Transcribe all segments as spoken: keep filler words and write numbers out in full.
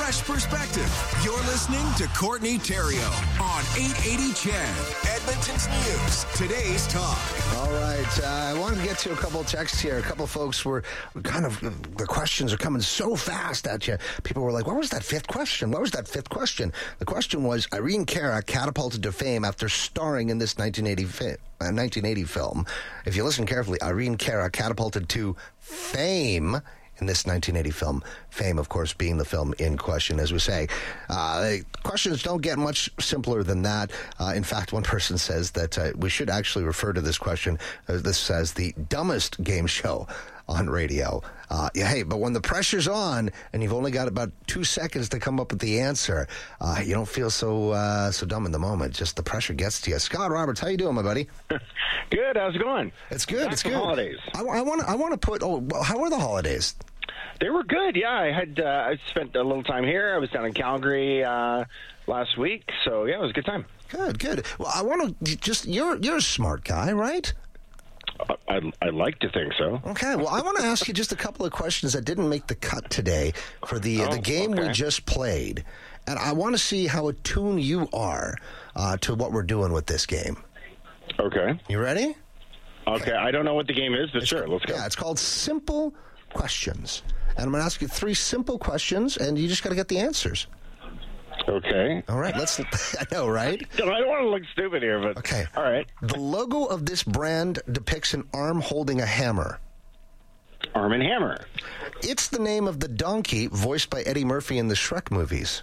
fresh perspective. You're listening to Courtney Theriault on eight eighty C H E D, Edmonton's News. Today's Talk. All right. Uh, I wanted to get to a couple of texts here. A couple of folks were kind of, the questions are coming so fast at you. People were like, what was that fifth question? What was that fifth question? The question was, Irene Cara catapulted to fame after starring in this nineteen eighty, fi- uh, nineteen eighty film. If you listen carefully, Irene Cara catapulted to fame in this nineteen eighty film. Fame, of course, being the film in question, as we say. Uh, questions don't get much simpler than that. Uh, in fact, one person says that uh, we should actually refer to this question, uh, this as the dumbest game show on radio. Uh, yeah, hey, but when the pressure's on and you've only got about two seconds to come up with the answer, uh, you don't feel so uh, so dumb in the moment. Just the pressure gets to you. Scott Roberts, how you doing, my buddy? Good. How's it going? It's good. Back it's from good. Holidays. I, I want. I want to put. Oh, well, how were the holidays? They were good. Yeah, I had. Uh, I spent a little time here. I was down in Calgary uh, last week, so yeah, it was a good time. Good. Good. Well, I want to just. You're you're a smart guy, right? I, I like to think so. Okay, well, I want to ask you just a couple of questions that didn't make the cut today for the oh, the game okay. we just played, and I want to see how attuned you are uh, to what we're doing with this game. Okay. You ready? Okay, I don't know what the game is, but It's, sure, let's go. Yeah, it's called Simple Questions, and I'm going to ask you three simple questions, and you just got to get the answers. Okay. All right, let's. I know, right? I don't want to look stupid here, but Okay. All right. The logo of this brand depicts an arm holding a hammer. Arm and Hammer. It's the name of the donkey voiced by Eddie Murphy in the Shrek movies.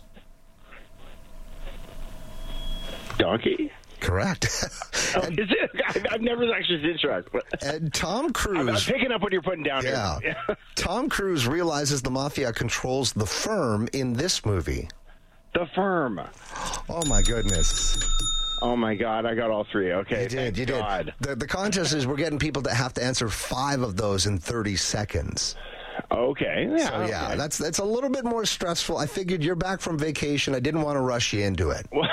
Donkey? Correct. Oh, and, is it? I've, I've never actually seen Shrek. But and Tom Cruise. I'm, I'm picking up what you're putting down yeah. here. Tom Cruise realizes the mafia controls the firm in this movie. The Firm. Oh, my goodness. Oh, my God. I got all three. Okay. You did. Thank You God. did. The, the contest is we're getting people to have to answer five of those in thirty seconds. Okay. Yeah. So, yeah, okay. that's that's a little bit more stressful. I figured you're back from vacation. I didn't want to rush you into it. Well,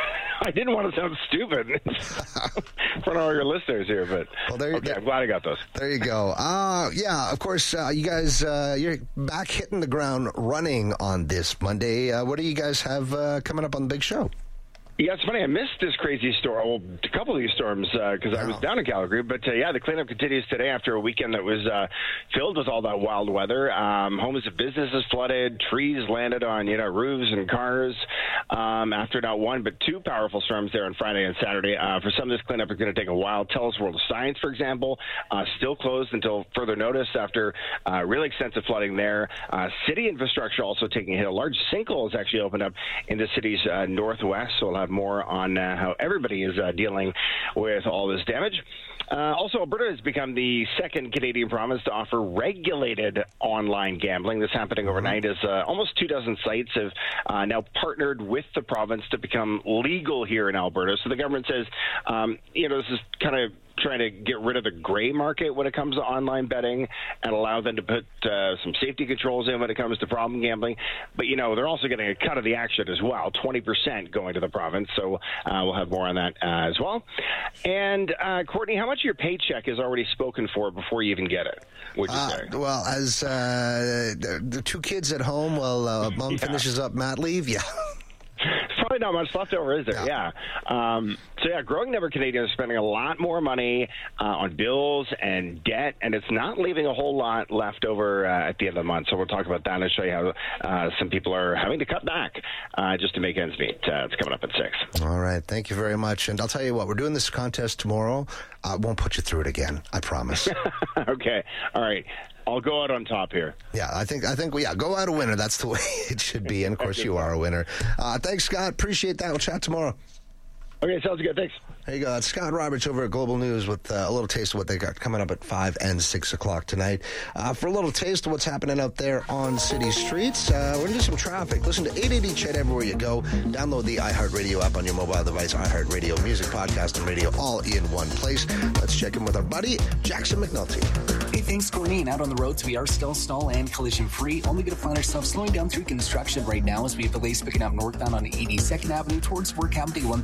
I didn't want to sound stupid in front of all your listeners here, but Well, there- okay, there- I'm glad I got those. There you go. Uh, yeah, of course, uh, you guys, uh, you're back hitting the ground running on this Monday. Uh, what do you guys have uh, coming up on the big show? Yeah, it's funny. I missed this crazy storm, well, a couple of these storms, because uh, I was down in Calgary. But, uh, yeah, the cleanup continues today after a weekend that was uh, filled with all that wild weather. Um, homes and businesses flooded. Trees landed on, you know, roofs and cars um, after not one but two powerful storms there on Friday and Saturday. Uh, for some, this cleanup is going to take a while. TELUS World of Science, for example, uh, still closed until further notice after uh, really extensive flooding there. Uh, city infrastructure also taking a hit. A large sinkhole has actually opened up in the city's uh, northwest, so we'll have more on uh, how everybody is uh, dealing with all this damage. Uh, also, Alberta has become the second Canadian province to offer regulated online gambling. This happening overnight as uh, almost two dozen sites have uh, now partnered with the province to become legal here in Alberta. So the government says, um, you know, this is kind of trying to get rid of the gray market when it comes to online betting and allow them to put uh, some safety controls in when it comes to problem gambling. But, you know, they're also getting a cut of the action as well, twenty percent going to the province. So uh, we'll have more on that uh, as well. And, uh, Courtney, how much of your paycheck is already spoken for before you even get it, would you Uh, say? well, as uh, the, the two kids at home while uh, mom Yeah. finishes up mat leave, yeah. There's probably not much left over, is there? Yeah. yeah. Um, so, yeah, growing number of Canadians are spending a lot more money uh, on bills and debt, and it's not leaving a whole lot left over uh, at the end of the month. So we'll talk about that and show you how uh, some people are having to cut back uh, just to make ends meet. Uh, it's coming up at six. All right. Thank you very much. And I'll tell you what, we're doing this contest tomorrow. I won't put you through it again. I promise. Okay. All right. I'll go out on top here. Yeah, I think, I think, yeah, go out a winner. That's the way it should be. And, of course, you are a winner. Uh, thanks, Scott. Appreciate that. We'll chat tomorrow. Okay, sounds good. Thanks. There you go. It's Scott Roberts over at Global News with uh, a little taste of what they got coming up at five and six o'clock tonight. Uh, for a little taste of what's happening out there on city streets, uh, we're going to do some traffic. Listen to eight eighty C H E D everywhere you go. Download the iHeartRadio app on your mobile device. iHeartRadio, music, podcast, and radio all in one place. Let's check in with our buddy, Jackson McNulty. Hey, thanks, Courtney. And out on the roads, we are still stall and collision free. Only going to find ourselves slowing down through construction right now as we have delays picking up northbound on eighty-second Avenue towards Work Avenue one thirty-second.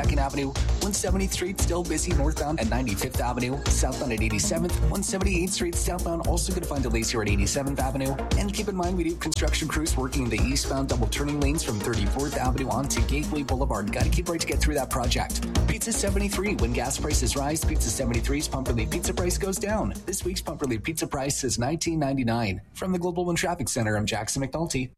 Second Avenue, one seventieth Street still busy northbound at ninety-fifth Avenue, southbound at eighty-seventh, one seventy-eighth Street southbound also going to find delays here at eighty-seventh Avenue. And keep in mind, we do have construction crews working in the eastbound double turning lanes from thirty-fourth Avenue onto Gateway Boulevard. Got to keep right to get through that project. Pizza seventy-three. When gas prices rise, Pizza seventy-three's Pumperly Pizza price goes down. This week's Pumperly Pizza price is nineteen ninety-nine. From the Global One Traffic Center, I'm Jackson McNulty.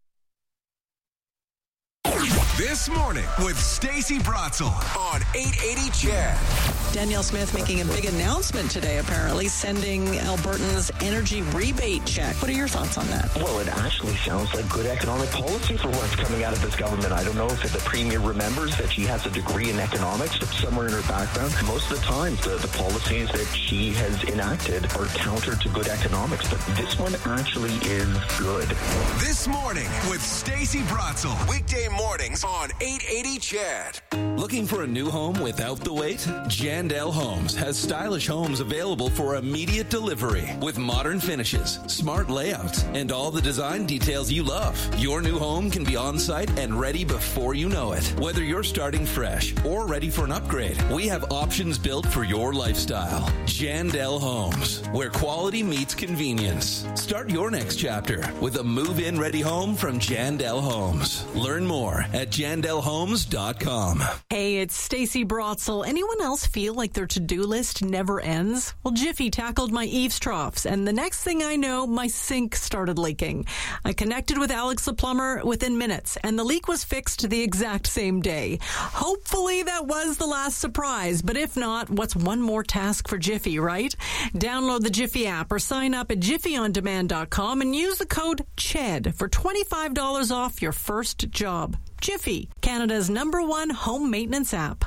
This morning with Stacey Bratzel on eight eighty C H E D. Danielle Smith making a big announcement today, apparently, sending Albertans energy rebate check. What are your thoughts on that? Well, it actually sounds like good economic policy for what's coming out of this government. I don't know if the Premier remembers that she has a degree in economics somewhere in her background. Most of the time, the, the policies that she has enacted are counter to good economics, but this one actually is good. This morning with Stacey Bratzel. Weekday mornings on eight eighty C H E D. Looking for a new home without the wait? Jandel Homes has stylish homes available for immediate delivery with modern finishes, smart layouts, and all the design details you love. Your new home can be on site and ready before you know it. Whether you're starting fresh or ready for an upgrade, we have options built for your lifestyle. Jandel Homes, where quality meets convenience. Start your next chapter with a move-in ready home from Jandel Homes. Learn more at jandel homes dot com. Hey, it's Stacey Bratzel. Anyone else feel like their to-do list never ends? Well, Jiffy tackled my eaves troughs, and the next thing I know, my sink started leaking. I connected with Alex the plumber within minutes, and the leak was fixed the exact same day. Hopefully that was the last surprise, but if not, what's one more task for Jiffy, right? Download the Jiffy app or sign up at jiffy on demand dot com and use the code C H E D for twenty-five dollars off your first job. Jiffy, Canada's number one home maintenance app.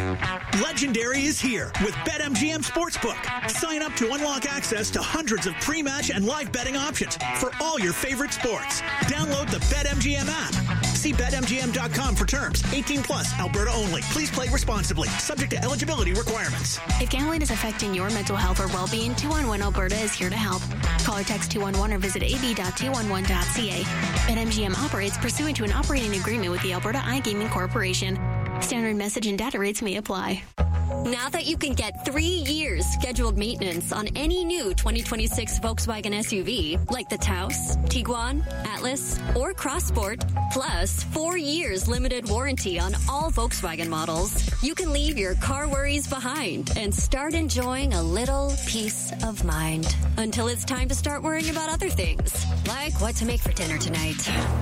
Legendary is here with BetMGM Sportsbook. Sign up to unlock access to hundreds of pre-match and live betting options for all your favorite sports. Download the BetMGM app. See bet M G M dot com for terms. eighteen plus, Alberta only. Please play responsibly. Subject to eligibility requirements. If gambling is affecting your mental health or well-being, two one one Alberta is here to help. Call or text two one one or visit a b dot two one one dot c a. BetMGM operates pursuant to an operating agreement with the Alberta iGaming Corporation. Standard message and data rates may apply. Now that you can get three years scheduled maintenance on any new twenty twenty-six Volkswagen S U V, like the Taos, Tiguan, Atlas, or Crossport, plus four years limited warranty on all Volkswagen models, you can leave your car worries behind and start enjoying a little peace of mind. Until it's time to start worrying about other things, like what to make for dinner tonight.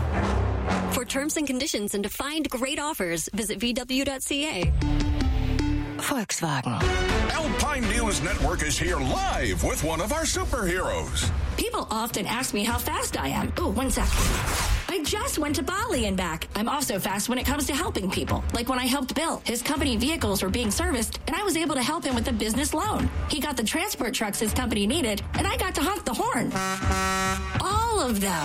For terms and conditions and to find great offers, visit v w dot c a. Volkswagen. Alpine News Network is here live with one of our superheroes. People often ask me how fast I am. Oh, one sec. I just went to Bali and back. I'm also fast when it comes to helping people. Like when I helped Bill. His company vehicles were being serviced, and I was able to help him with a business loan. He got the transport trucks his company needed, and I got to honk the horn. All of them.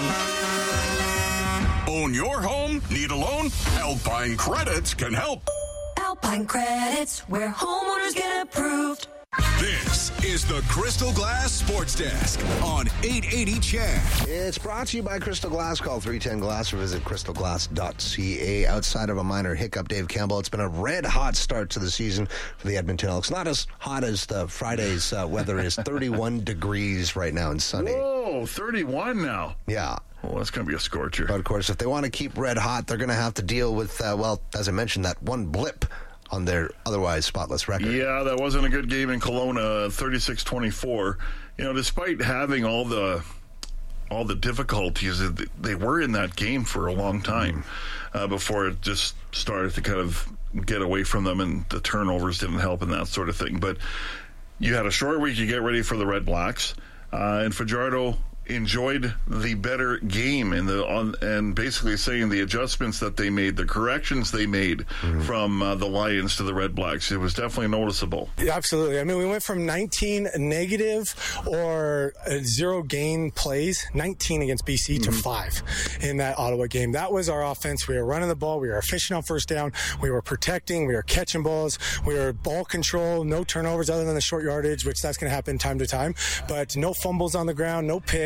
Own your home? Need a loan? Alpine Credits can help. Alpine Credits, where homeowners get approved. This is the Crystal Glass Sports Desk on eight eighty C H E D. It's brought to you by Crystal Glass. Call three one zero glass or visit crystal glass dot c a. Outside of a minor hiccup, Dave Campbell, it's been a red-hot start to the season for the Edmonton Elks. Not as hot as the Friday's uh, weather is. thirty-one degrees right now and sunny. Whoa, thirty-one now. Yeah. Well, that's going to be a scorcher. But, of course, if they want to keep red hot, they're going to have to deal with, uh, well, as I mentioned, that one blip on their otherwise spotless record. Yeah, that wasn't a good game in Kelowna, thirty-six twenty-four. You know, despite having all the all the difficulties, they were in that game for a long time mm. uh, before it just started to kind of get away from them, and the turnovers didn't help and that sort of thing. But you had a short week to get ready for the Red Blacks, uh, and Fajardo enjoyed the better game in the on and basically saying the adjustments that they made, the corrections they made mm-hmm. from uh, the Lions to the Red Blacks, it was definitely noticeable. Yeah, absolutely. I mean, we went from nineteen negative or uh, zero gain plays, nineteen against B C mm-hmm. to five in that Ottawa game. That was our offense. We were running the ball. We were efficient on first down. We were protecting. We were catching balls. We were ball control, no turnovers other than the short yardage, which that's going to happen time to time, but no fumbles on the ground, no picks.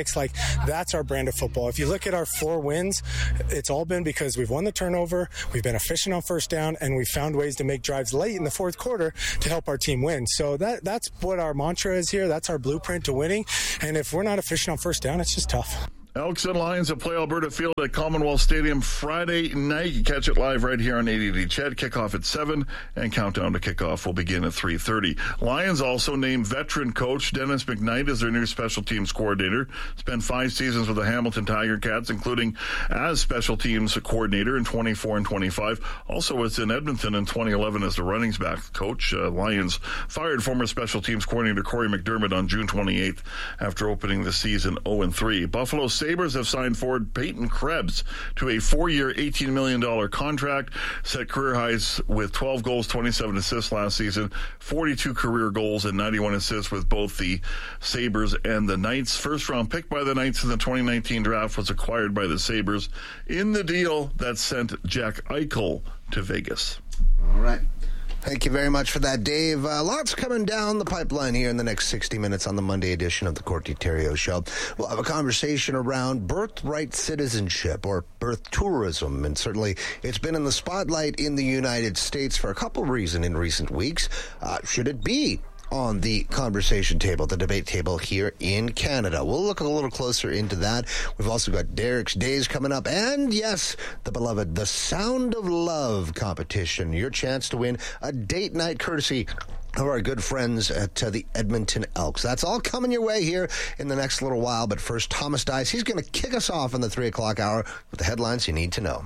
mistakes. Like, that's our brand of football. If you look at our four wins, it's all been because we've won the turnover, we've been efficient on first down, and we found ways to make drives late in the fourth quarter to help our team win. So that that's what our mantra is here. That's our blueprint to winning. And if we're not efficient on first down, it's just tough. Elks and Lions will play Alberta Field at Commonwealth Stadium Friday night. You catch it live right here on eight eighty C H E D. Kickoff at seven, and countdown to kickoff will begin at three thirty. Lions also named veteran coach Dennis McKnight as their new special teams coordinator. Spent five seasons with the Hamilton Tiger Cats, including as special teams coordinator in twenty-four and twenty-five. Also was in Edmonton in twenty eleven as the running back coach. Uh, Lions fired former special teams coordinator Corey McDermott on June twenty-eighth after opening the season oh and three. Buffalo Sabres have signed forward Peyton Krebs to a four-year, eighteen million dollars contract, set career highs with twelve goals, twenty-seven assists last season, forty-two career goals, and ninety-one assists with both the Sabres and the Knights. First-round pick by the Knights in the twenty nineteen draft was acquired by the Sabres in the deal that sent Jack Eichel to Vegas. All right. Thank you very much for that, Dave. Uh, lots coming down the pipeline here in the next sixty minutes on the Monday edition of the Courtney Theriault Show. We'll have a conversation around birthright citizenship or birth tourism, and certainly it's been in the spotlight in the United States for a couple of reasons in recent weeks. Uh, should it be on the conversation table, the debate table here in Canada? We'll look a little closer into that. We've also got Derek's Days coming up, and yes, the beloved The Sound of Love competition. Your chance to win a date night courtesy of our good friends at uh, the Edmonton Elks. That's all coming your way here in the next little while, but first, Thomas Dice. He's going to kick us off in the three o'clock hour with the headlines you need to know.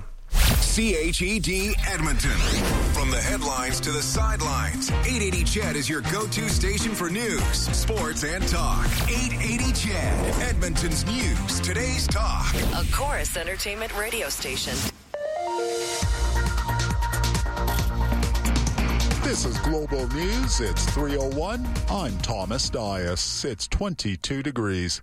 C H E D Edmonton. From the headlines to the sidelines, eight eighty C H E D is your go-to station for news, sports, and talk. eight eighty C H E D, Edmonton's news, today's talk. A Chorus Entertainment radio station. This is Global News. It's three oh one. I'm Thomas Dias. It's twenty-two degrees.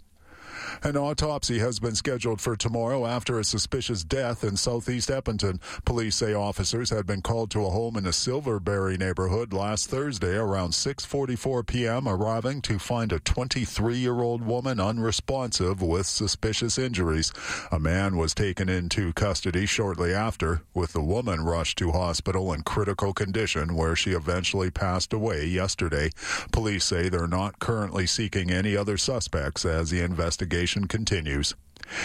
An autopsy has been scheduled for tomorrow after a suspicious death in southeast Edmonton. Police say officers had been called to a home in the Silverberry neighborhood last Thursday around six forty-four p.m., arriving to find a twenty-three-year-old woman unresponsive with suspicious injuries. A man was taken into custody shortly after, with the woman rushed to hospital in critical condition, where she eventually passed away yesterday. Police say they're not currently seeking any other suspects as the investigation continues.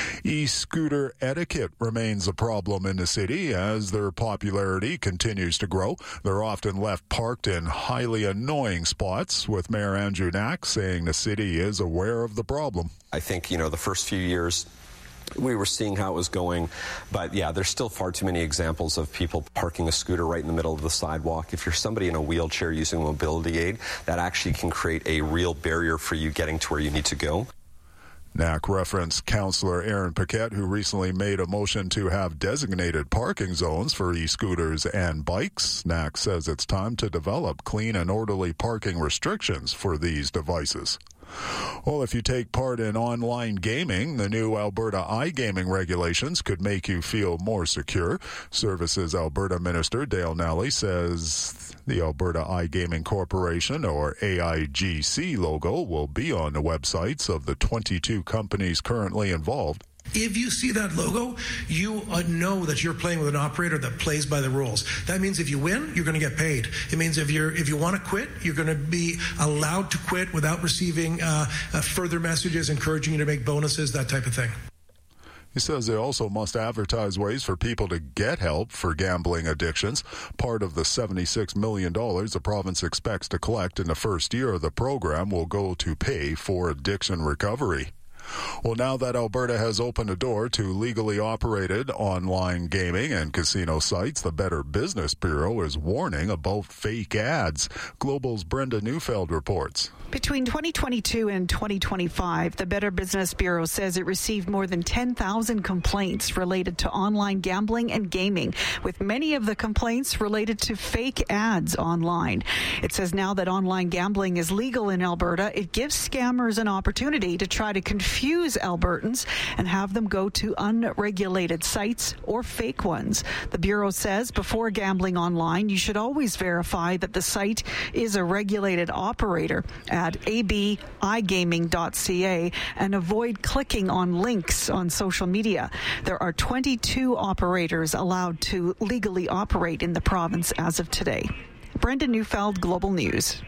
E-scooter etiquette remains a problem in the city as their popularity continues to grow. They're often left parked in highly annoying spots, with Mayor Andrew Knack saying the city is aware of the problem. I think, you know, the first few years we were seeing how it was going, but yeah, there's still far too many examples of people parking a scooter right in the middle of the sidewalk. If you're somebody in a wheelchair using a mobility aid, that actually can create a real barrier for you getting to where you need to go. Knack referenced Councillor Aaron Paquette, who recently made a motion to have designated parking zones for e-scooters and bikes. Knack says it's time to develop clean and orderly parking restrictions for these devices. Well, if you take part in online gaming, the new Alberta iGaming regulations could make you feel more secure. Services Alberta Minister Dale Nally says the Alberta iGaming Corporation, or A I G C logo, will be on the websites of the twenty-two companies currently involved. If you see that logo, you know that you're playing with an operator that plays by the rules. That means if you win, you're going to get paid. It means if you're if you want to quit, you're going to be allowed to quit without receiving uh, uh, further messages encouraging you to make bonuses, that type of thing. He says they also must advertise ways for people to get help for gambling addictions. Part of the seventy-six million dollars the province expects to collect in the first year of the program will go to pay for addiction recovery. Well, now that Alberta has opened a door to legally operated online gaming and casino sites, the Better Business Bureau is warning about fake ads. Global's Brenda Neufeld reports. Between twenty twenty-two and twenty twenty-five, the Better Business Bureau says it received more than ten thousand complaints related to online gambling and gaming, with many of the complaints related to fake ads online. It says now that online gambling is legal in Alberta, it gives scammers an opportunity to try to confuse confuse Albertans and have them go to unregulated sites or fake ones. The Bureau says before gambling online, you should always verify that the site is a regulated operator at a b i gaming dot c a and avoid clicking on links on social media. There are twenty-two operators allowed to legally operate in the province as of today. Brendan Neufeld, Global News.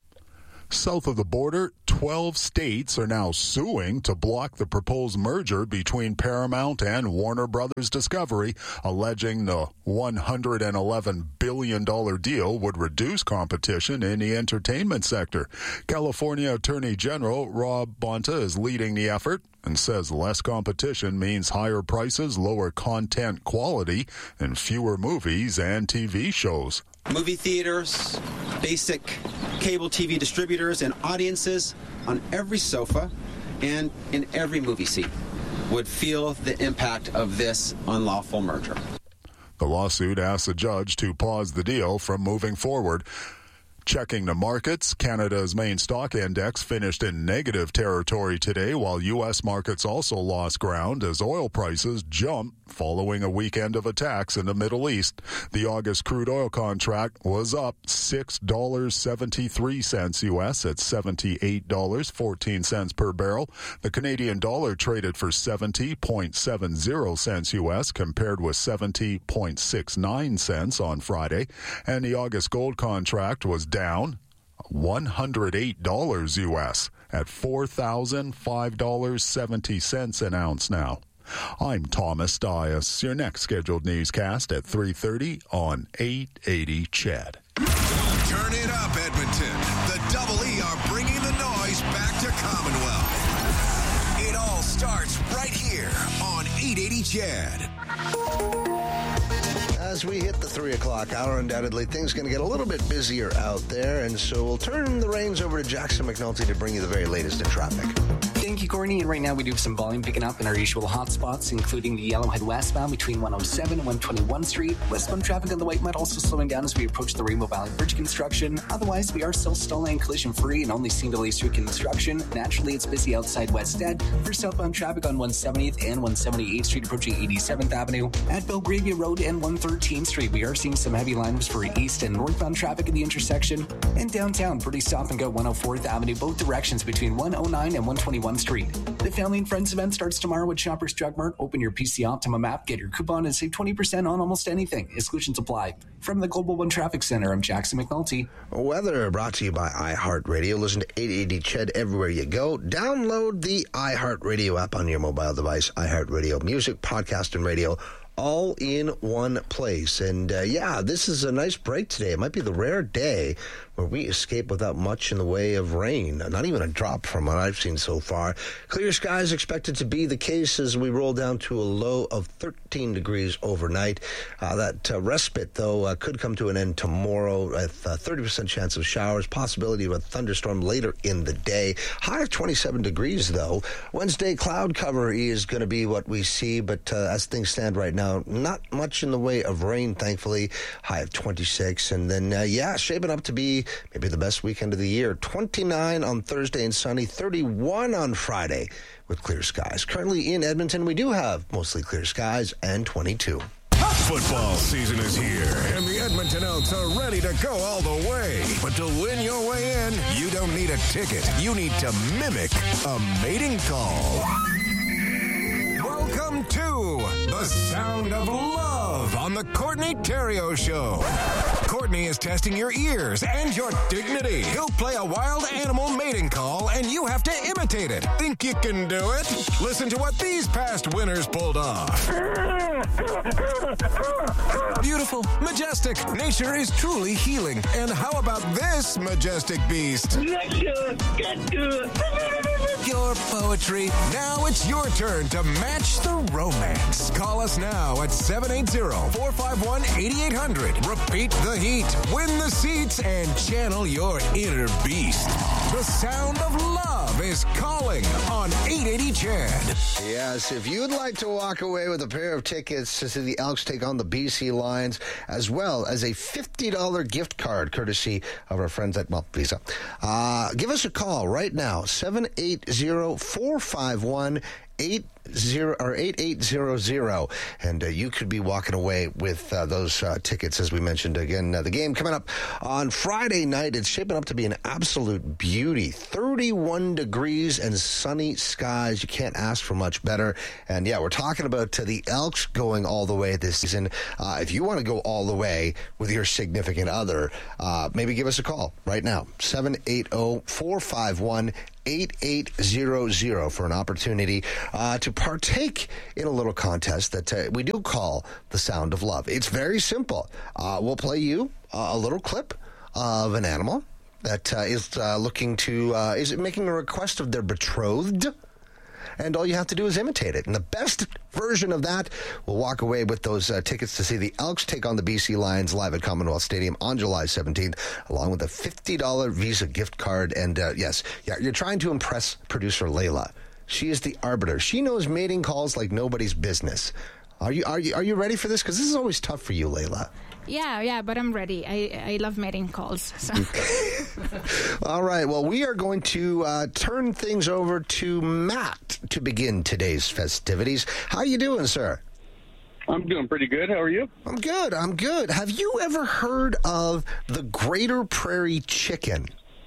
South of the border, twelve states are now suing to block the proposed merger between Paramount and Warner Brothers Discovery, alleging the one hundred eleven billion dollars deal would reduce competition in the entertainment sector. California Attorney General Rob Bonta is leading the effort and says less competition means higher prices, lower content quality, and fewer movies and T V shows. Movie theaters, basic cable T V distributors, and audiences on every sofa and in every movie seat would feel the impact of this unlawful merger. The lawsuit asks the judge to pause the deal from moving forward. Checking the markets, Canada's main stock index finished in negative territory today, while U S markets also lost ground as oil prices jumped following a weekend of attacks in the Middle East. The August crude oil contract was up six dollars and seventy-three cents U S at seventy-eight dollars and fourteen cents per barrel. The Canadian dollar traded for seventy dollars and seventy cents U S compared with seventy dollars and sixty-nine cents on Friday. And the August gold contract was down one hundred eight dollars U S at four thousand five dollars and seventy cents an ounce now. I'm Thomas Dias. Your next scheduled newscast at three thirty on eight eighty C H E D. Turn it up, Edmonton. The Double E are bringing the noise back to Commonwealth. It all starts right here on eight eighty C H E D. As we hit the three o'clock hour, undoubtedly, things are going to get a little bit busier out there, and so we'll turn the reins over to Jackson McNulty to bring you the very latest in traffic. Thank you, Courtney. And right now we do have some volume picking up in our usual hot spots, including the Yellowhead westbound between one oh seven and one twenty-one Street. Westbound traffic on the White Mud also slowing down as we approach the Rainbow Valley Bridge construction. Otherwise, we are still stall lane collision free and only seeing delays through construction. Naturally, it's busy outside Weststead. For southbound traffic on one seventieth and one seventy-eighth Street approaching eighty-seventh Avenue. At Belgravia Road and one thirteenth Street, we are seeing some heavy lineups for east and northbound traffic at the intersection. And downtown, pretty stop and go one oh fourth Avenue, both directions between one oh nine and one twenty-one Street. The Family and Friends event starts tomorrow at Shoppers Drug Mart. Open your P C Optimum app, get your coupon, and save twenty percent on almost anything. Exclusions apply. From the Global One Traffic Center, I'm Jackson McNulty. Weather brought to you by iHeartRadio. Listen to eight eighty C H E D everywhere you go. Download the iHeartRadio app on your mobile device. iHeartRadio music, podcast, and radio, all in one place. And uh, yeah, this is a nice break today. It might be the rare day where we escape without much in the way of rain. Not even a drop from what I've seen so far. Clear skies expected to be the case as we roll down to a low of thirteen degrees overnight. Uh, that uh, respite, though, uh, could come to an end tomorrow with a thirty percent chance of showers, possibility of a thunderstorm later in the day. High of twenty-seven degrees, though. Wednesday, cloud cover is going to be what we see, but uh, as things stand right now, not much in the way of rain, thankfully. High of twenty-six. And then, uh, yeah, shaping up to be maybe the best weekend of the year. twenty-nine on Thursday and sunny, thirty-one on Friday with clear skies. Currently in Edmonton, we do have mostly clear skies and twenty-two. Football season is here, and the Edmonton Elks are ready to go all the way. But to win your way in, you don't need a ticket. You need to mimic a mating call. Welcome to the Sound of Love on the Courtney Theriault Show. Courtney is testing your ears and your dignity. He'll play a wild animal mating call, and you have to imitate it. Think you can do it? Listen to what these past winners pulled off. Beautiful, majestic. Nature is truly healing. And how about this majestic beast? Your poetry. Now it's your turn to match the romance. Call us now at seven eight zero, four five one, eight eight hundred. Repeat the heat, win the seats, and channel your inner beast. The Sound of Love love is calling on eight eighty C H E D. Yes, if you'd like to walk away with a pair of tickets to see the Elks take on the B C Lions, as well as a fifty dollars gift card courtesy of our friends at, well, Visa, uh, give us a call right now, seven eight zero, four five one, eight zero or eight eight zero zero, and uh, you could be walking away with uh, those uh, tickets. As we mentioned again, uh, the game coming up on Friday night. It's shaping up to be an absolute beauty. thirty-one degrees and sunny skies. You can't ask for much better. And yeah, we're talking about uh, the Elks going all the way this season. Uh, if you want to go all the way with your significant other, uh, maybe give us a call right now, seven eight zero, four five one, eight eight zero zero for an opportunity uh, to partake in a little contest that uh, we do call the Sound of Love. It's very simple. Uh, we'll play you uh, a little clip of an animal that uh, is uh, looking to, uh, is making a request of their betrothed. And all you have to do is imitate it. And the best version of that will walk away with those uh, tickets to see the Elks take on the B C Lions live at Commonwealth Stadium on July seventeenth, along with a fifty dollars Visa gift card. And uh, yes, yeah, you're trying to impress producer Layla. She is the arbiter. She knows mating calls like nobody's business. Are you are you are you ready for this? Because this is always tough for you, Layla. Yeah, yeah, but I'm ready. I, I love mating calls. So. All right. Well, we are going to uh, turn things over to Matt to begin today's festivities. How you doing, sir? I'm doing pretty good. How are you? I'm good. I'm good. Have you ever heard of the Greater Prairie Chicken?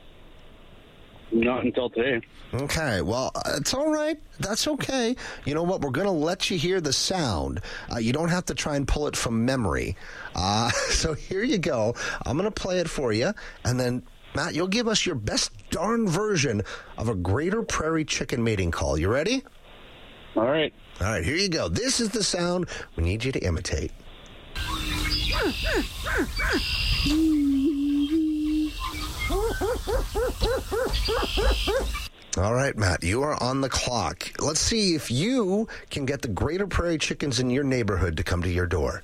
Not until today. Okay, well, it's all right. That's okay. You know what? We're going to let you hear the sound. Uh, you don't have to try and pull it from memory. Uh, so here you go. I'm going to play it for you, and then, Matt, you'll give us your best darn version of a Greater Prairie Chicken mating call. You ready? All right. All right, here you go. This is the sound we need you to imitate. All right, Matt, you are on the clock. Let's see if you can get the Greater Prairie Chickens in your neighborhood to come to your door.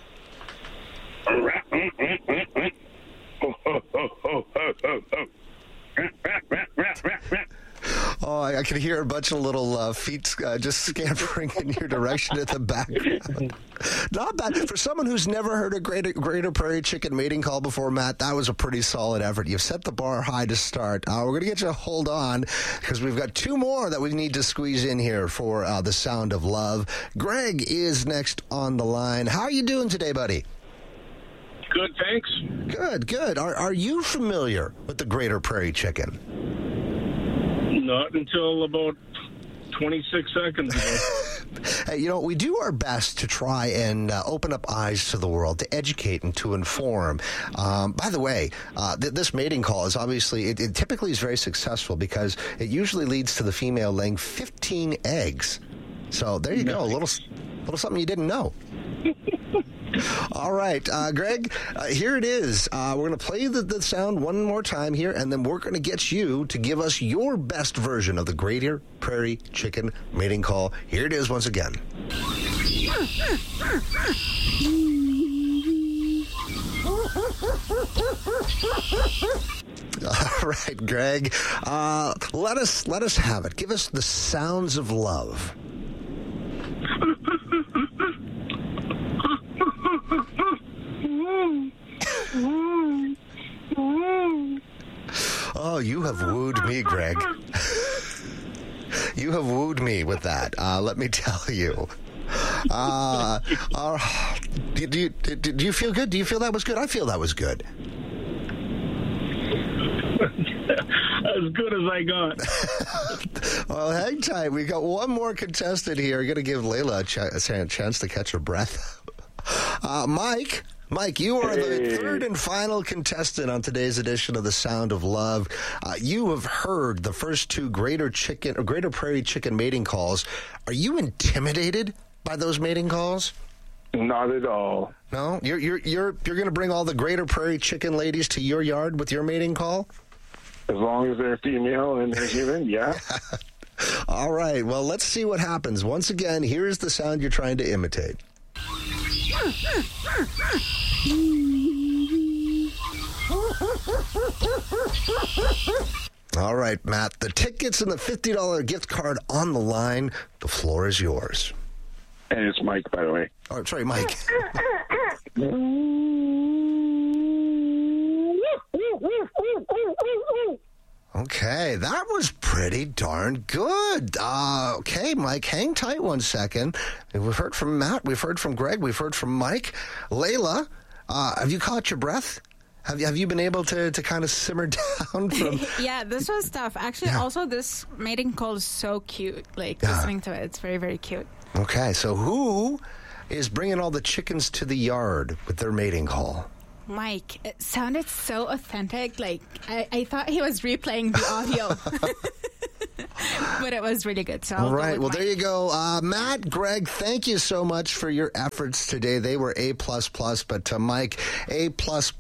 Oh, I, I can hear a bunch of little uh, feet uh, just scampering in your direction at the background. Not bad. For someone who's never heard a Greater, Greater Prairie Chicken mating call before, Matt, that was a pretty solid effort. You've set the bar high to start. Uh, we're going to get you to hold on because we've got two more that we need to squeeze in here for uh, the Sound of Love. Greg is next on the line. How are you doing today, buddy? Good, thanks. Good, good. Are, are you familiar with the Greater Prairie Chicken? Not until about twenty-six seconds ago. Hey, you know, we do our best to try and uh, open up eyes to the world, to educate and to inform. Um, by the way, uh, th- this mating call is obviously, it, it typically is very successful because it usually leads to the female laying fifteen eggs. So there you go, a little, little something you didn't know. All right, uh, Greg, uh, here it is. Uh, we're going to play the, the sound one more time here, and then we're going to get you to give us your best version of the Greater Prairie Chicken mating call. Here it is once again. All right, Greg, uh, let us let us have it. Give us the sounds of love. Oh, you have wooed me, Greg. You have wooed me with that. Uh, let me tell you. Uh, uh, do, do, you, do you feel good? Do you feel that was good? I feel that was good. As good as I got. Well, hang tight. We got one more contestant here. We're going to give Layla a, ch- a chance to catch her breath. Uh, Mike. Mike, you are hey. the third and final contestant on today's edition of The Sound of Love. Uh, you have heard the first two Greater Chicken or Greater Prairie Chicken mating calls. Are you intimidated by those mating calls? Not at all. No, you're you're you're you're going to bring all the Greater Prairie Chicken ladies to your yard with your mating call? As long as they're female and they're human, yeah. All right. Well, let's see what happens. Once again, here's the sound you're trying to imitate. All right, Matt. The tickets and the fifty dollars gift card on the line. The floor is yours. And it's Mike, by the way. Oh, sorry, Mike. Okay, that was pretty darn good. Uh, okay, Mike, hang tight one second. We've heard from Matt. We've heard from Greg. We've heard from Mike. Layla, uh, have you caught your breath? Have you, have you been able to, to kind of simmer down from... Yeah, this was tough. Actually, Yeah. also, this mating call is so cute. Like, Yeah. listening to it, it's very, very cute. Okay, so who is bringing all the chickens to the yard with their mating call? Mike, it sounded so authentic. Like, I, I thought he was replaying the audio. But it was really good. So I'll All go right. with Well, Mike. there you go. Uh, Matt, Greg, thank you so much for your efforts today. They were A++, but to Mike, A++++,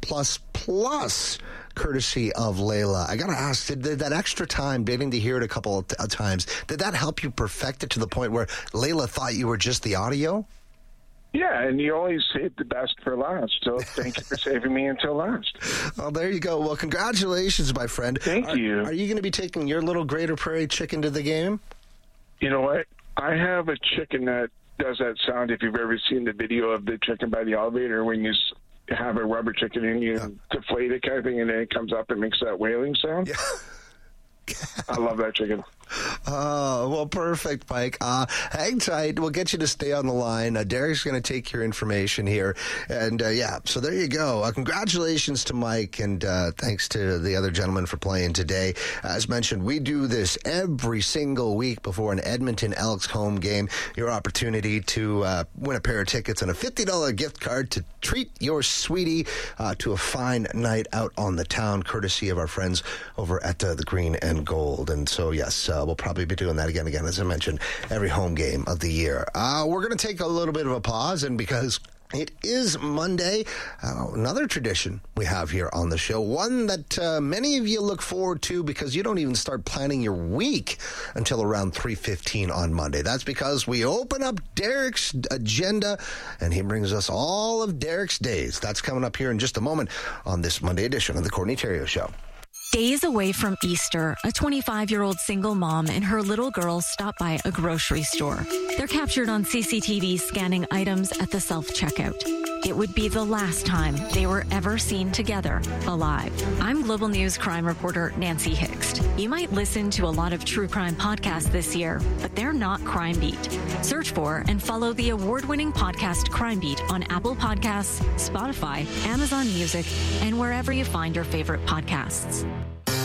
courtesy of Layla. I got to ask, did, did that extra time, getting to hear it a couple of t- of times, did that help you perfect it to the point where Layla thought you were just the audio? Yeah, and you always save the best for last. So thank you for saving me until last. Well, there you go. Well, congratulations, my friend. Thank are, you. Are you going to be taking your little Greater Prairie chicken to the game? You know what? I have a chicken that does that sound. If you've ever seen the video of the chicken by the elevator, when you s- have a rubber chicken and you yeah. deflate it kind of thing, and then it comes up and makes that wailing sound. Yeah. I love that chicken. Oh, well, perfect, Mike. Uh, hang tight. We'll get you to stay on the line. Uh, Derek's going to take your information here. And, uh, yeah, so there you go. Uh, congratulations to Mike, and uh, thanks to the other gentleman for playing today. As mentioned, we do this every single week before an Edmonton Elks home game. Your opportunity to uh, win a pair of tickets and a fifty dollars gift card to treat your sweetie uh, to a fine night out on the town, courtesy of our friends over at uh, the Green and Gold. And so, yes, uh, we'll probably be doing that again, again, as I mentioned, every home game of the year. Uh, we're going to take a little bit of a pause, and because it is Monday, uh, another tradition we have here on the show, one that uh, many of you look forward to because you don't even start planning your week until around three fifteen on Monday. That's because we open up Derek's agenda, and he brings us all of Derek's days. That's coming up here in just a moment on this Monday edition of the Courtney Theriault Show. Days away from Easter, a twenty-five-year-old single mom and her little girl stop by a grocery store. They're captured on C C T V scanning items at the self-checkout. It would be the last time they were ever seen together, alive. I'm Global News crime reporter Nancy Hixt. You might listen to a lot of true crime podcasts this year, but they're not Crime Beat. Search for and follow the award-winning podcast Crime Beat on Apple Podcasts, Spotify, Amazon Music, and wherever you find your favorite podcasts.